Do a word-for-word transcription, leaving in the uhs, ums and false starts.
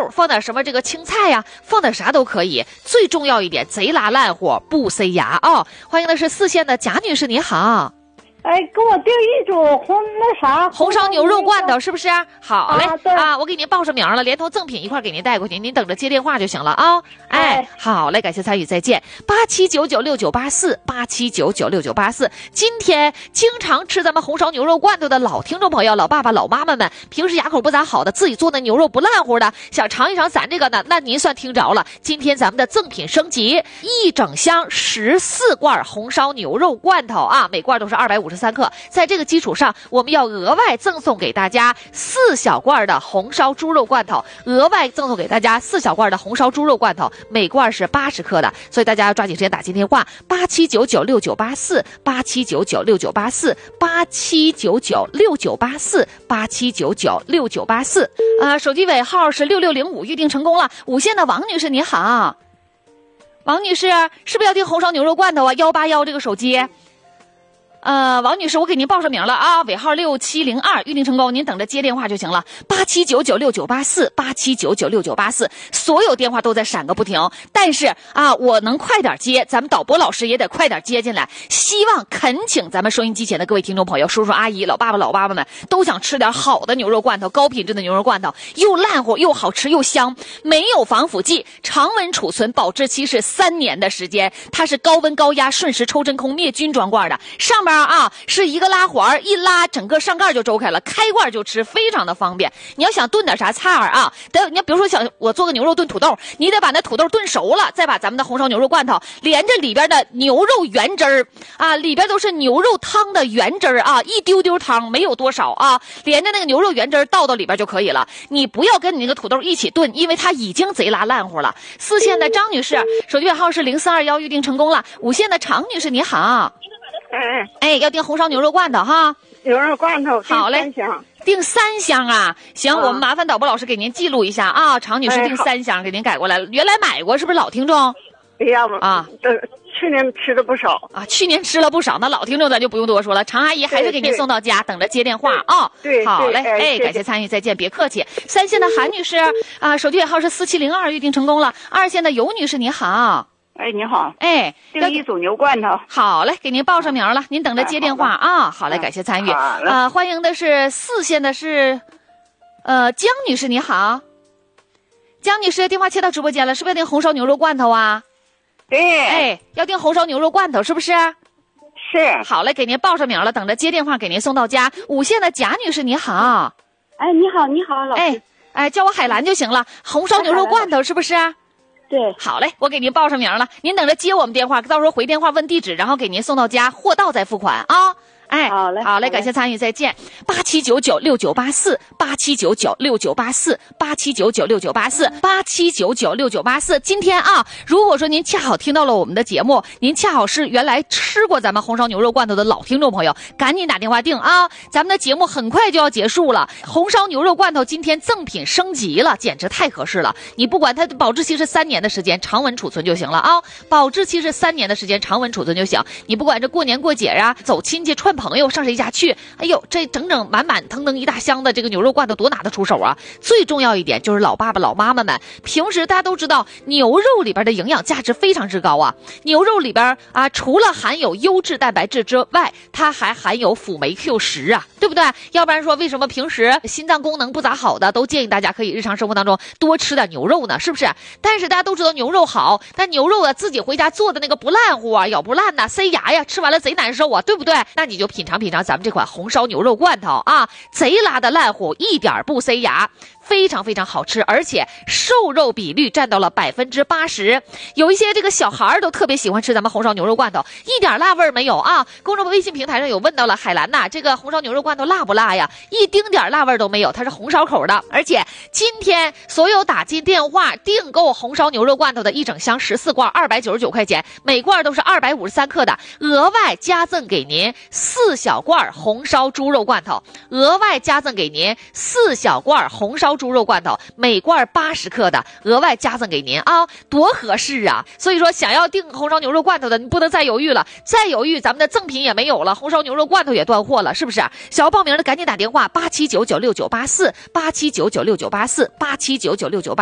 豆，放点什么这个青菜呀、啊，放点啥都可以。最重要一点，贼拉烂乎，不塞牙啊、哦！欢迎的是四县的贾女士，你好。 哎，给我订一组红那啥红烧牛肉罐头，是不是？好嘞， 啊， 啊，我给您报上名了，连同赠品一块给您带过去，您等着接电话就行了啊。哎， 哎好嘞，感谢参与，再见。八七九九六九八四，八七九九六九八四。今天经常吃咱们红烧牛肉罐头的老听众朋友、老爸爸、老妈妈们，平时牙口不咋好的，自己做的牛肉不烂乎的，想尝一尝咱这个呢，那您算听着了。今天咱们的赠品升级，一整箱十四罐红烧牛肉罐头啊，每罐都是二百五十三克。在这个基础上，我们要额外赠送给大家四小罐的红烧猪肉罐头，额外赠送给大家四小罐的红烧猪肉罐头，每罐是八十克的，所以大家要抓紧时间打进电话八七九九六九八四，八七九九六九八四，八七九九六九八四，八七九九六九八四。呃，手机尾号是六六零五，预定成功了。五线的王女士，你好。王女士，是不是要订红烧牛肉罐头啊？幺八幺这个手机。呃，王女士，我给您报上名了啊，尾号六七零二，预定成功，您等着接电话就行了。八七九九六九八四，八七九九六九八四，所有电话都在闪个不停。但是啊，我能快点接，咱们导播老师也得快点接进来。希望恳请咱们收音机前的各位听众朋友、叔叔阿姨、老爸爸、老爸爸们，都想吃点好的牛肉罐头，高品质的牛肉罐头，又烂乎又好吃又香，没有防腐剂，常温储存，保质期是三年的时间。它是高温高压瞬时抽真空灭菌装罐的，上面啊，是一个拉环，一拉整个上盖就周开了，开罐就吃，非常的方便。你要想炖点啥菜啊，得你比如说想我做个牛肉炖土豆，你得把那土豆炖熟了，再把咱们的红烧牛肉罐头连着里边的牛肉原汁儿啊，里边都是牛肉汤的原汁儿啊，一丢丢汤，没有多少啊，连着那个牛肉原汁儿倒到里边就可以了。你不要跟你那个土豆一起炖，因为它已经贼拉烂乎了。四线的张女士，手机尾号是零四二幺，预定成功了。五线的常女士，你好。 哎哎，要订红烧牛肉罐头哈， 牛肉罐头好嘞，订三箱啊，行，啊、我们麻烦导播老师给您记录一下啊，常女士订三箱，给您改过来了。原来买过是不是老听众？ 哎呀， 啊， 去年吃了不少啊，去年吃了不少，那老听众咱就不用多说了。常阿姨还是给您送到家，等着接电话啊。 对， 好嘞， 哎， 哎感谢参与，再见，别客气。三线的韩女士啊，手机尾号是四七零二，预定成功了。二线的尤女士，你好。 哎，你好， 哎， 订一组牛罐头。 好嘞，给您报上名了，您等着接电话啊。好嘞，感谢参与。啊，欢迎的是四线的是，呃，江女士，你好。江女士，电话切到直播间了，是不是要订红烧牛肉罐头啊？ 对。 哎，要订红烧牛肉罐头，是不是？ 是。 好嘞，给您报上名了，等着接电话给您送到家。五线的贾女士，你好。 哎，你好，你好，老师。 哎，哎，叫我海兰就行了。红烧牛肉罐头是不是？ 对， 好嘞，我给您报上名了，您等着接我们电话，到时候回电话问地址，然后给您送到家，货到再付款啊。哎， 好嘞， 好嘞，感谢参与，再见。八七九九六九八四，八七九九六九八四，八七九九六九八四，八七九九六九八四。今天啊，如果说您恰好听到了我们的节目，您恰好是原来吃过咱们红烧牛肉罐头的老听众朋友，赶紧打电话订啊！咱们的节目很快就要结束了，红烧牛肉罐头今天赠品升级了，简直太合适了。你不管它的保质期是三年的时间，常温储存就行了啊！保质期是三年的时间，常温储存就行。你不管这过年过节啊，走亲戚串朋友上谁家去，哎呦，这整整满满腾腾一大箱的这个牛肉罐头多拿得出手啊！最重要一点就是老爸爸老妈妈们，平时大家都知道牛肉里边的营养价值非常之高啊，牛肉里边啊除了含有优质蛋白质之外，它还含有辅酶 Q 十啊，对不对？要不然说为什么平时心脏功能不咋好的都建议大家可以日常生活当中多吃点牛肉呢？是不是？但是大家都知道牛肉好，但牛肉啊自己回家做的那个不烂乎啊，咬不烂呐，塞牙呀，吃完了贼难受啊，对不对？那你就品尝品尝咱们这款红烧牛肉罐头啊，贼拉的烂乎，一点不塞牙，非常非常好吃，而且瘦肉比率占到了百分之八十。有一些这个小孩都特别喜欢吃咱们红烧牛肉罐头，一点辣味没有啊。公众微信平台上有问到了海兰呐，这个红烧牛肉罐头辣不辣呀？一丁点辣味都没有，它是红烧口的。而且今天所有打进电话订购红烧牛肉罐头的一整箱十四罐，二百九十九块钱，每罐都是二百五十三克的，额外加赠给您四小罐红烧猪肉罐头，额外加赠给您四小罐红烧猪肉罐头，每罐八十克的，额外加赠给您啊，多合适啊！所以说，想要订红烧牛肉罐头的，你不能再犹豫了，再犹豫咱们的赠品也没有了，红烧牛肉罐头也断货了，是不是？想要报名的赶紧打电话八七九九六九八四，八七九九六九八四，八七九九六九八。